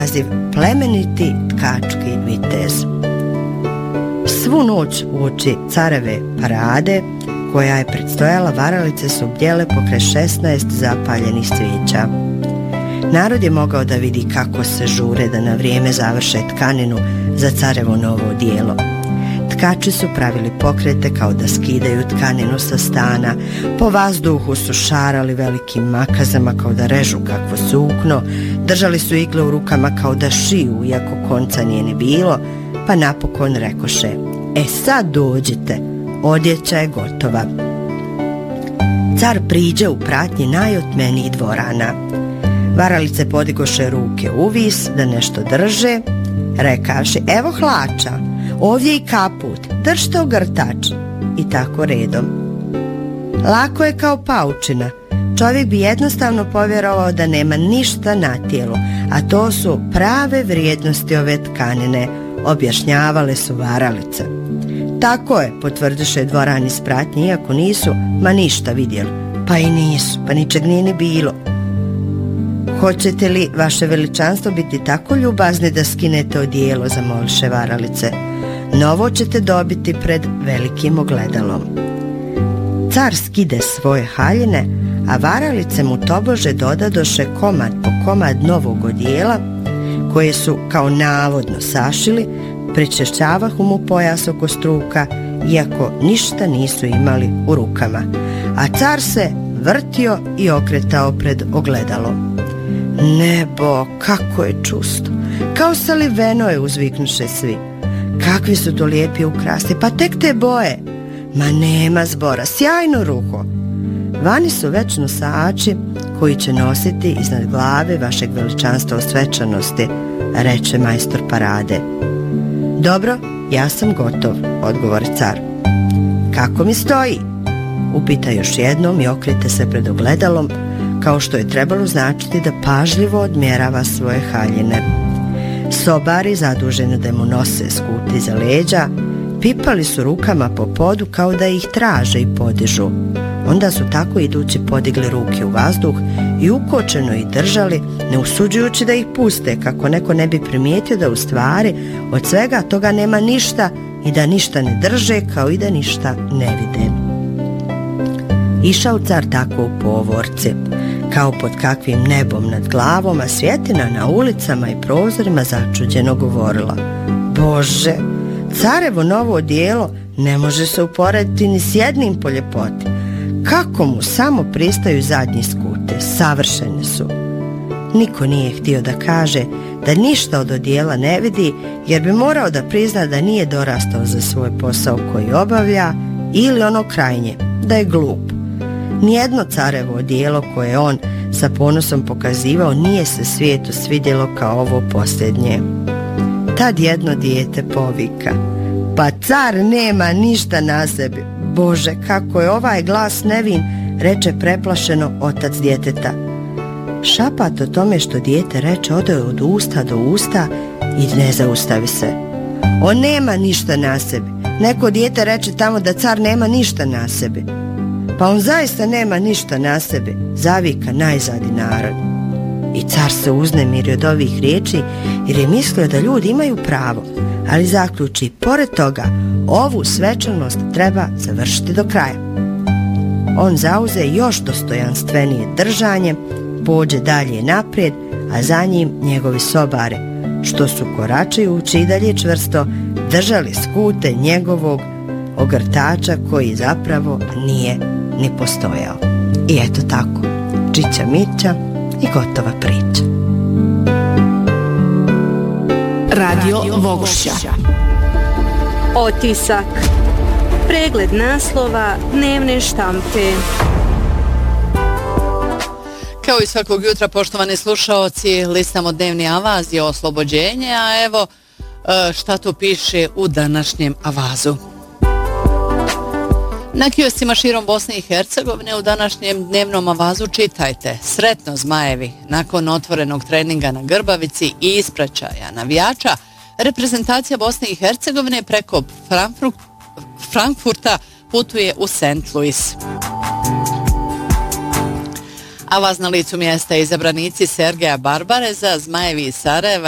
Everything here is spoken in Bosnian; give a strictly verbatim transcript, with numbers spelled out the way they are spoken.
naziv plemeniti tkački vitez. Svu noć uoči careve parade, koja je predstojala, varalice su bdjele pokraj šesnaest zapaljenih svijeća. Narod je mogao da vidi kako se žure da na vrijeme završe tkaninu za carevo novo odijelo. Tkači su pravili pokrete kao da skidaju tkaninu sa stana, po vazduhu su šarali velikim makazama kao da režu kakvo sukno, držali su igle u rukama kao da šiju, iako konca nije ni bilo, pa napokon rekoše: e sad dođite, odjeća je gotova. Car priđe u pratnji najotmenijih dvorana. Varalice podigoše ruke u vis da nešto drže, rekaše: evo hlača, ovdje i kaput, držte ogrtač, i tako redom. Lako je kao paučina. Čovjek bi jednostavno povjerovao da nema ništa na tijelu, a to su prave vrijednosti ove tkanine, objašnjavale su varalice. Tako je, potvrdiše dvorani s pratnje, iako nisu ma ništa vidjeli. Pa i nisu, pa ničeg nije ni bilo. Hoćete li, vaše veličanstvo, biti tako ljubazni da skinete odijelo, zamoliše varalice. Novo ćete dobiti pred velikim ogledalom. Car skide svoje haljine, a varalice mu tobože dodadoše komad po komad novog odijela, koje su kao navodno sašili, pričešćavahu mu pojas oko struka, iako ništa nisu imali u rukama. A car se vrtio i okretao pred ogledalom. Nebo, kako je čusto! Kao saliveno je, uzviknuše svi. Kakvi su to lijepi ukrasi, pa tek te boje! Ma nema zbora, sjajno ruho! Vani su već nosači koji će nositi iznad glave vašeg veličanstva u svečanosti, reče majstor parade. Dobro, ja sam gotov, odgovori car. Kako mi stoji? Upita još jednom i okrite se pred ogledalom, kao što je trebalo značiti da pažljivo odmjerava svoje haljine. Sobari, zaduženi da mu nose skuti za leđa, pipali su rukama po podu kao da ih traže i podižu. Onda su tako idući podigli ruke u vazduh i ukočeno ih držali, ne usuđujući da ih puste, kako neko ne bi primijetio da u stvari od svega toga nema ništa i da ništa ne drže, kao i da ništa ne vide. Išao car tako u povorci, kao pod kakvim nebom nad glavom, a svjetina na ulicama i prozorima začuđeno govorila: Bože, carevo novo odijelo ne može se uporediti ni s jednim po ljepoti. Kako mu samo pristaju zadnji skute, savršeni su. Niko nije htio da kaže da ništa od odijela ne vidi, jer bi morao da prizna da nije dorastao za svoj posao koji obavlja, ili ono krajnje, da je glup. Nijedno carevo odijelo koje on sa ponosom pokazivao nije se svijetu svidjelo kao ovo posljednje. Tad jedno dijete povika: pa car nema ništa na sebi. Bože, kako je ovaj glas nevin, reče preplašeno otac djeteta. Šapat o tome što dijete reče ode od usta do usta i ne zaustavi se. On nema ništa na sebi. Neko dijete reče tamo da car nema ništa na sebi. Pa on zaista nema ništa na sebi, zavika najzadi narod. I car se uznemiri od ovih riječi jer je mislio da ljudi imaju pravo, ali zaključi, pored toga, ovu svečanost treba završiti do kraja. On zauze još dostojanstvenije držanje, pođe dalje naprijed, a za njim njegovi sobare, što su koračajući i dalje čvrsto držali skute njegovog ogrtača koji zapravo nije ni postojao. I eto tako, čića mića i gotova priča. Radio Vogošća. Otisak. Pregled naslova dnevne štampe. Kao i svakog jutra, poštovani slušaoci, listamo dnevni avaz i oslobođenje, a evo šta to piše u današnjem avazu. Na kioscima širom Bosne i Hercegovine u današnjem dnevnom avazu čitajte: Sretno zmajevi, nakon otvorenog treninga na Grbavici i ispraćaja navijača, reprezentacija Bosne i Hercegovine preko Frankfurta putuje u Saint Louis. Avaz na licu mjesta: izabranici Sergeja Barbareza, zmajevi iz Sarajeva